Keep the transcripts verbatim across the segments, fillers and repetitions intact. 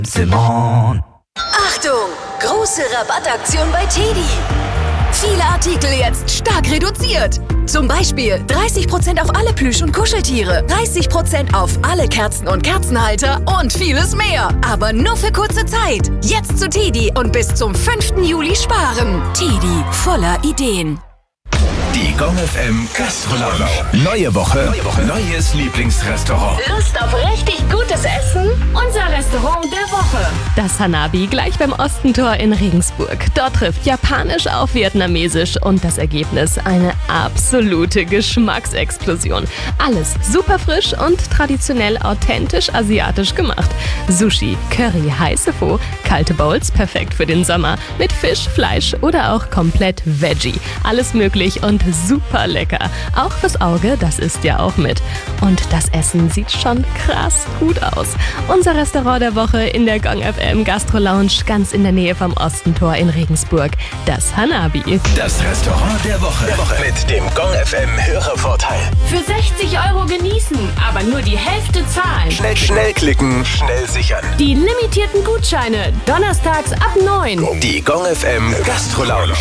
Simon. Achtung! Große Rabattaktion bei Teddy. Viele Artikel jetzt stark reduziert. Zum Beispiel dreißig Prozent auf alle Plüsch- und Kuscheltiere, dreißig Prozent auf alle Kerzen und Kerzenhalter und vieles mehr. Aber nur für kurze Zeit. Jetzt zu Teddy und bis zum fünften Juli sparen. Teddy, voller Ideen. Die Gong F M Gastrolaunch. Neue Woche, Neue Woche, neues Lieblingsrestaurant. Lust auf richtig gutes Essen? Unser Restaurant der Woche. Das Hanabi gleich beim Ostentor in Regensburg. Dort trifft Japanisch auf Vietnamesisch und das Ergebnis eine absolute Geschmacksexplosion. Alles super frisch und traditionell authentisch asiatisch gemacht. Sushi, Curry, heiße Pho, kalte Bowls, perfekt für den Sommer. Mit Fisch, Fleisch oder auch komplett Veggie. Alles möglich und super lecker. Auch fürs Auge, das ist ja auch mit. Und das Essen sieht schon krass gut aus. Unser Restaurant der Woche in der Gong F M Gastro Lounge, ganz in der Nähe vom Ostentor in Regensburg. Das Hanabi. Das Restaurant der Woche. Der Woche. Mit dem Gong F M Hörervorteil. Für sechzig Euro genießen, aber nur die Hälfte zahlen. Schnell, schnell klicken, schnell sichern. Die limitierten Gutscheine, donnerstags ab neun. Die Gong F M Gastro Lounge.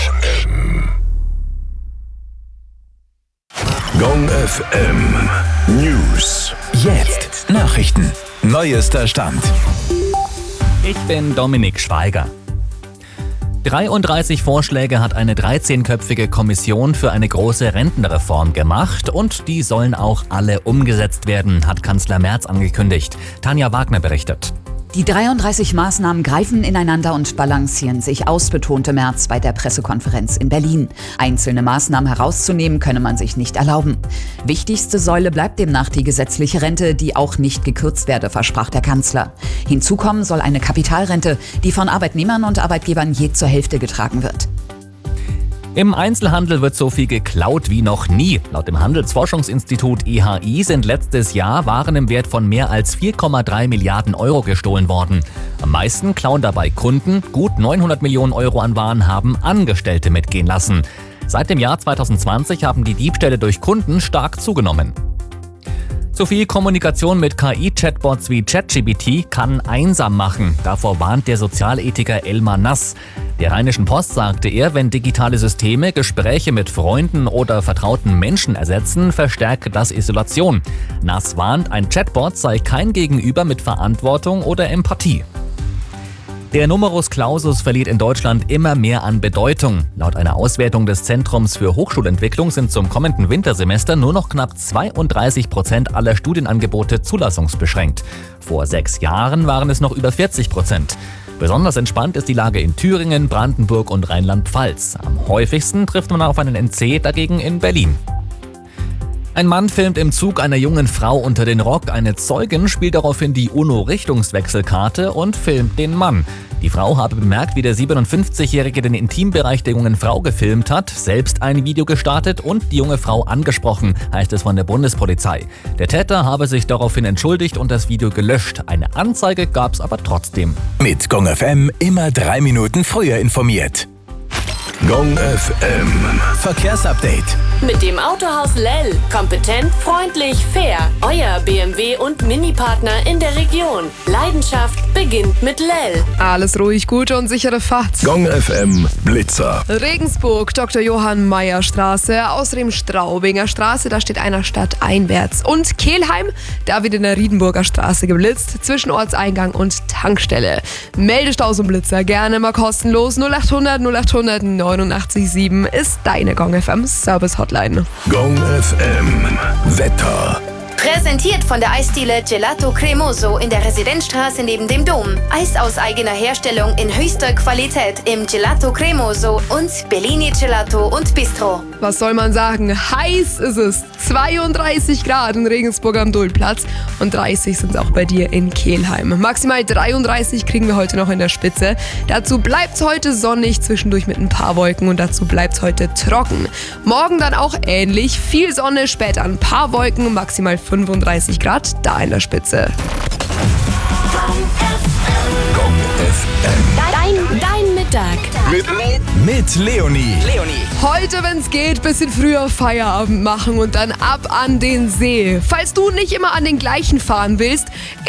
Gong F M News. Jetzt Nachrichten. Neuester Stand. Ich bin Dominik Schweiger. dreiunddreißig Vorschläge hat eine dreizehnköpfige Kommission für eine große Rentenreform gemacht und die sollen auch alle umgesetzt werden, hat Kanzler Merz angekündigt. Tanja Wagner berichtet. Die dreiunddreißig Maßnahmen greifen ineinander und balancieren sich aus, betonte Merz bei der Pressekonferenz in Berlin. Einzelne Maßnahmen herauszunehmen, könne man sich nicht erlauben. Wichtigste Säule bleibt demnach die gesetzliche Rente, die auch nicht gekürzt werde, versprach der Kanzler. Hinzu kommen soll eine Kapitalrente, die von Arbeitnehmern und Arbeitgebern je zur Hälfte getragen wird. Im Einzelhandel wird so viel geklaut wie noch nie. Laut dem Handelsforschungsinstitut I H I sind letztes Jahr Waren im Wert von mehr als vier Komma drei Milliarden Euro gestohlen worden. Am meisten klauen dabei Kunden. Gut neunhundert Millionen Euro an Waren haben Angestellte mitgehen lassen. Seit dem Jahr zweitausendzwanzig haben die Diebstähle durch Kunden stark zugenommen. Zu viel Kommunikation mit K I-Chatbots wie ChatGPT kann einsam machen. Davor warnt der Sozialethiker Elmar Nass. Der Rheinischen Post sagte er, wenn digitale Systeme Gespräche mit Freunden oder vertrauten Menschen ersetzen, verstärke das Isolation. Nass warnt, ein Chatbot sei kein Gegenüber mit Verantwortung oder Empathie. Der Numerus Clausus verliert in Deutschland immer mehr an Bedeutung. Laut einer Auswertung des Zentrums für Hochschulentwicklung sind zum kommenden Wintersemester nur noch knapp zweiunddreißig Prozent aller Studienangebote zulassungsbeschränkt. Vor sechs Jahren waren es noch über vierzig Prozent. Besonders entspannt ist die Lage in Thüringen, Brandenburg und Rheinland-Pfalz. Am häufigsten trifft man auf einen N C dagegen in Berlin. Ein Mann filmt im Zug einer jungen Frau unter den Rock. Eine Zeugin spielt daraufhin die UNO-Richtungswechselkarte und filmt den Mann. Die Frau habe bemerkt, wie der siebenundfünfzigjährige den Intimbereich der jungen Frau gefilmt hat, selbst ein Video gestartet und die junge Frau angesprochen, heißt es von der Bundespolizei. Der Täter habe sich daraufhin entschuldigt und das Video gelöscht. Eine Anzeige gab es aber trotzdem. Mit Gong F M immer drei Minuten früher informiert. Gong F M Verkehrsupdate. Mit dem Autohaus Lell. Kompetent, freundlich, fair. Euer B M W und Mini-Partner in der Region. Leidenschaft beginnt mit Lell. Alles ruhig, gute und sichere Fahrt. Gong F M Blitzer. Regensburg, Doktor Johann Mayer Straße, außerdem Straubinger Straße, da steht einer stadteinwärts. Und Kelheim, da wird in der Riedenburger Straße geblitzt, zwischen Ortseingang und Tankstelle. Meldestaus und Blitzer gerne mal kostenlos. null achthundert null achthundert neunundachtzig sieben ist deine Gong F M Service Hotline. Gong F M Wetter. Präsentiert von der Eisdiele Gelato Cremoso in der Residenzstraße neben dem Dom. Eis aus eigener Herstellung in höchster Qualität im Gelato Cremoso und Bellini Gelato und Bistro. Was soll man sagen? Heiß ist es. zweiunddreißig Grad in Regensburg am Dullplatz und dreißig sind es auch bei dir in Kelheim. Maximal dreiunddreißig kriegen wir heute noch in der Spitze. Dazu bleibt es heute sonnig, zwischendurch mit ein paar Wolken und dazu bleibt es heute trocken. Morgen dann auch ähnlich. Viel Sonne, später ein paar Wolken, maximal fünfunddreißig Grad da in der Spitze. Gong F M. Dein, dein Mittag. Mit, mit Leonie. Leonie. Heute, wenn es geht, bisschen früher Feierabend machen und dann ab an den See. Falls du nicht immer an den gleichen fahren willst,